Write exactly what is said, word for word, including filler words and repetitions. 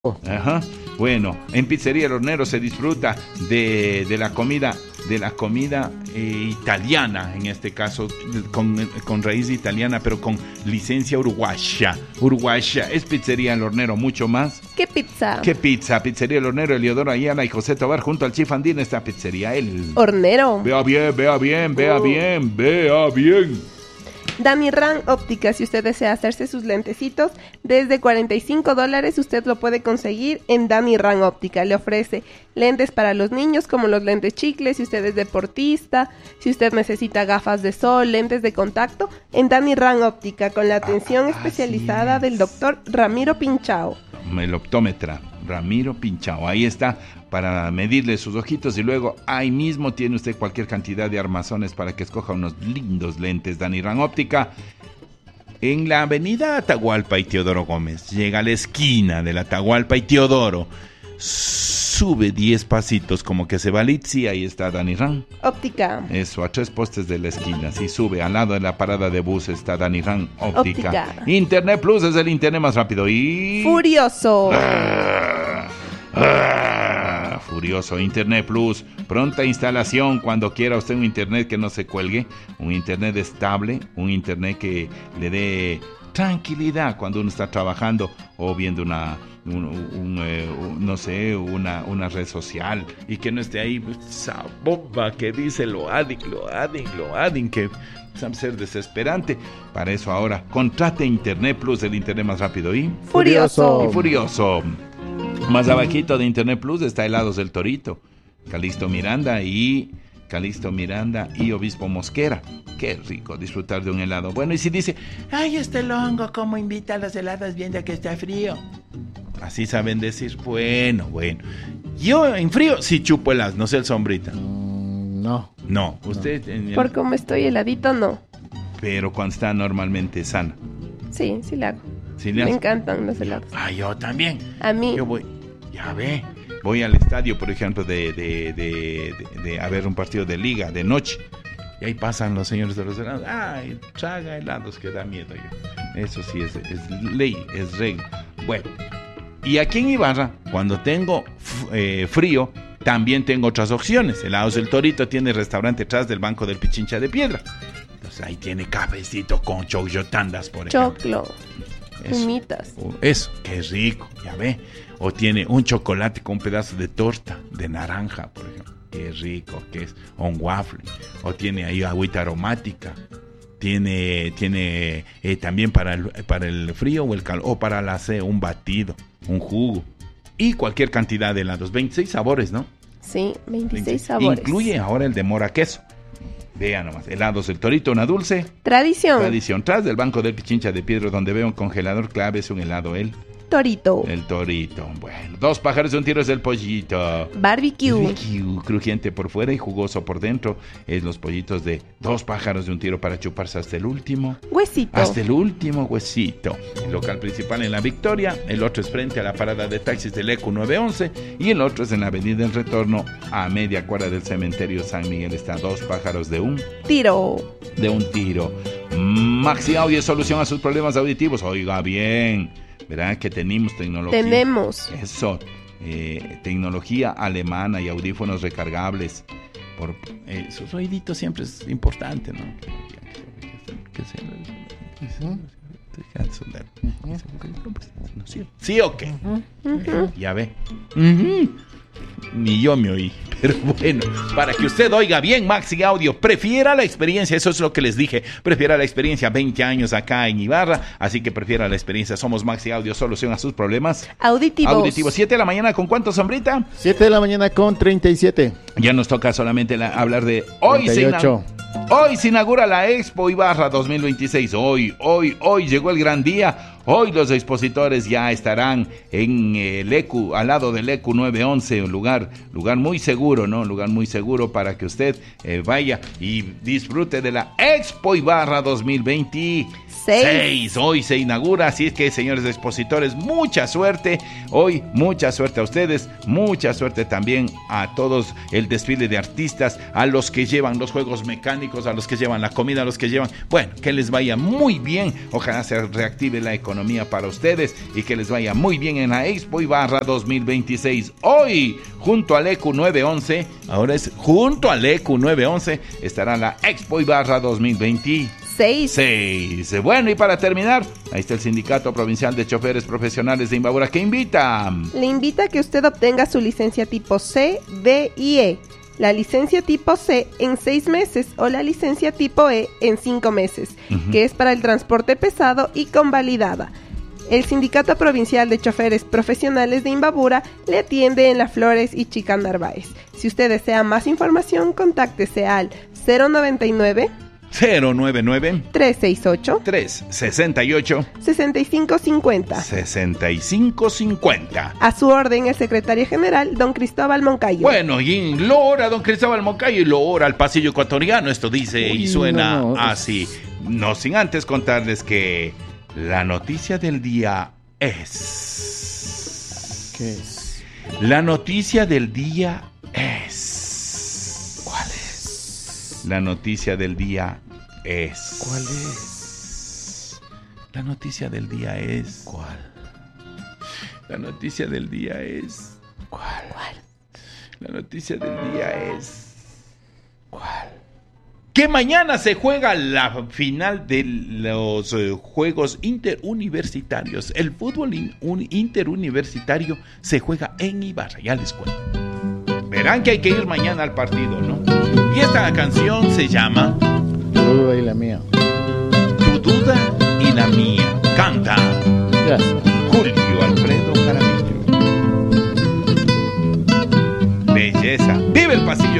Ajá. Bueno, en Pizzería El Hornero se disfruta de, de la comida, de la comida eh, italiana, en este caso con, con raíz italiana, pero con licencia uruguaya. Uruguaya es Pizzería El Hornero, mucho más. ¿Qué pizza? ¿Qué pizza? Pizzería El Hornero, Eliodoro Ayala y José Tobar junto al Chief Andín, esta pizzería. El Hornero. Vea bien, vea bien, vea Oh. bien, vea bien. Dani Ran Óptica, si usted desea hacerse sus lentecitos, desde cuarenta y cinco dólares usted lo puede conseguir en Dani Ran Óptica. Le ofrece lentes para los niños como los lentes chicles, si usted es deportista, si usted necesita gafas de sol, lentes de contacto, en Dani Ran Óptica, con la atención Ah, especializada así es. del doctor Ramiro Pinchao. El optómetra Ramiro Pinchao, ahí está, para medirle sus ojitos y luego ahí mismo tiene usted cualquier cantidad de armazones para que escoja unos lindos lentes. Dani Ran Óptica, en la avenida Atahualpa y Teodoro Gómez, llega a la esquina de la Atahualpa y Teodoro, sube diez pasitos como que se va a Litsi, ahí está Dani Ran. Óptica. Eso, a tres postes de la esquina, sí, sube, al lado de la parada de bus está Dani Ran Óptica. Óptica. Internet Plus es el internet más rápido y... Furioso. Ah, ah, Furioso, Internet Plus, pronta instalación cuando quiera usted un internet que no se cuelgue, un internet estable, un internet que le dé tranquilidad cuando uno está trabajando o viendo una, un, un, eh, un, no sé, una, una red social y que no esté ahí esa bomba que dice lo adding, lo adding, lo adding, que sabe ser desesperante. Para eso ahora contrate Internet Plus, el internet más rápido y Furioso. y furioso. Más abajito de Internet Plus está Helados del Torito, Calixto Miranda y Calixto Miranda y Obispo Mosquera. Qué rico disfrutar de un helado. Bueno, y si dice, ay, este longo, ¿cómo invita a los helados viendo que está frío? Así saben decir, bueno, bueno. Yo en frío sí chupo helados, no sé el sombrita. Mm, no. No, usted... En el- Por cómo estoy heladito, no. Pero cuando está normalmente sana. Sí, sí le hago. ¿Sí le Me hace? encantan los helados. Ah, yo también. A mí. Yo voy, ya ve, voy al estadio, por ejemplo, de, de, de, de, de a ver un partido de liga de noche. Y ahí pasan los señores de los helados. Ay, traga helados que da miedo yo. Eso sí es, es ley, es regla. Bueno, y aquí en Ibarra, cuando tengo f- eh, frío, también tengo otras opciones. Helados del Torito tiene restaurante atrás del Banco del Pichincha de Piedra. Entonces ahí tiene cafecito con chocoyotandas, por ejemplo. Choclo. Eso. Humitas. Oh, eso, qué rico, ya ve. O tiene un chocolate con un pedazo de torta de naranja, por ejemplo. Qué rico que es. O un waffle. O tiene ahí agüita aromática. Tiene, tiene eh, también para el, para el frío o el calor. O para la sed, un batido, un jugo. Y cualquier cantidad de helados. veintiséis sabores, ¿no? Sí, veintiséis veintiséis. sabores. Incluye ahora el de mora queso. Vea nomás. Helados del Torito, una dulce. Tradición. Tradición. Tras del Banco del Pichincha de Piedra, donde veo un congelador clave, es un helado, el, Torito. el Torito. Bueno, dos pájaros de un tiro es el pollito. Barbecue. Barbecue, crujiente por fuera y jugoso por dentro. Es los pollitos de dos pájaros de un tiro para chuparse hasta el último. Huesito. Hasta el último huesito. El local principal en La Victoria, el otro es frente a la parada de taxis del E Q nueve once y el otro es en la avenida El Retorno a media cuadra del cementerio San Miguel. Está dos pájaros de un Tiro. de un tiro. Maxi Audio es solución a sus problemas auditivos. Oiga bien, ¿verdad? Que tenemos tecnología. Tenemos. Eso, eh, tecnología alemana y audífonos recargables. Por eh, sus oíditos siempre es importante, ¿no? Que se- ¿Sí o qué? Eh, ya ve. Ujú. Ni yo me oí, pero bueno, para que usted oiga bien, Maxi Audio, prefiera la experiencia, eso es lo que les dije, prefiera la experiencia, veinte años acá en Ibarra, así que prefiera la experiencia, somos Maxi Audio, solución a sus problemas Auditivos. auditivos. siete de la mañana, ¿con cuánto, Sombrita? siete de la mañana con treinta y siete. Ya nos toca solamente la- hablar de hoy se, treinta y ocho. ina- hoy se inaugura la Expo Ibarra dos mil veintiséis, hoy, hoy, hoy llegó el gran día. Hoy los expositores ya estarán en el E Q, al lado del E Q nueve once, un lugar, lugar muy seguro, ¿no? Un lugar muy seguro para que usted eh, vaya y disfrute de la Expo Ibarra dos mil veintiséis. Seis. Hoy se inaugura, así es que, señores expositores, mucha suerte. Hoy, mucha suerte a ustedes, mucha suerte también a todos el desfile de artistas, a los que llevan los juegos mecánicos, a los que llevan la comida, a los que llevan, bueno, que les vaya muy bien. Ojalá se reactive la economía economía para ustedes y que les vaya muy bien en la Expo Ibarra dos mil veintiséis. Hoy, junto al E Q nueve once, ahora es junto al E Q nueve once, estará la Expo Ibarra dos mil veintiséis. Seis. Bueno, y para terminar, ahí está el Sindicato Provincial de Choferes Profesionales de Imbabura que invita. Le invita a que usted obtenga su licencia tipo C, D y E. La licencia tipo C en seis meses o la licencia tipo E en cinco meses, uh-huh. que es para el transporte pesado y convalidada. El Sindicato Provincial de Choferes Profesionales de Imbabura le atiende en Las Flores y Chica Narváez. Si usted desea más información, contáctese al cero noventa y nueve cero noventa y nueve tres sesenta y ocho tres sesenta y ocho sesenta y cinco cincuenta sesenta y cinco cincuenta. A su orden, el secretario general, don Cristóbal Moncayo. Bueno, y lo ora don Cristóbal Moncayo y lo ora al pasillo ecuatoriano. Esto dice Uy, y suena no, no, así. No sin antes contarles que la noticia del día es... ¿Qué es? La noticia del día es... ¿Cuál es? La noticia del día es... ¿Cuál es? La noticia del día es... ¿Cuál? La noticia del día es... ¿Cuál? ¿Cuál? La noticia del día es... ¿Cuál? Que mañana se juega la final de los eh, Juegos Interuniversitarios. El fútbol in, un, interuniversitario se juega en Ibarra, ya les cuento. Verán que hay que ir mañana al partido, ¿no? Y esta canción se llama Tu duda y la mía. Tu duda y la mía. Canta. Ya está.